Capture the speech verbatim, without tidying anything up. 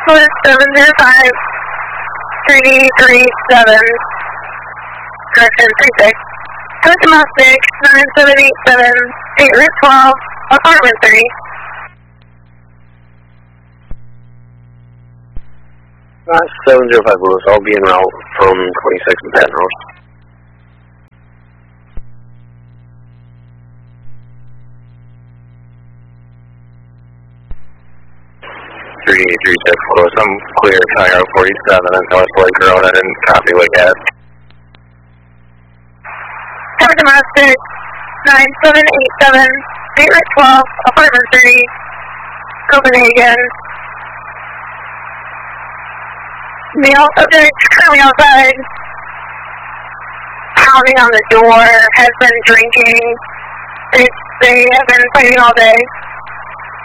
Swiss seven zero five, three three seven, correction three six, Coast Domestic nine seven eight seven, eight Route twelve, apartment three. Uh, seven zero five Lewis, I'll be en route from twenty-six and Patton Road. three three six Lewis, I'm clear, Tiger forty-seven and North Lake Road, I didn't copy what you had. Coast Domestic nine seven eight seven, eight Route twelve, apartment three, Copenhagen. Male subject currently outside, pounding on the door, has been drinking. They, they have been fighting all day.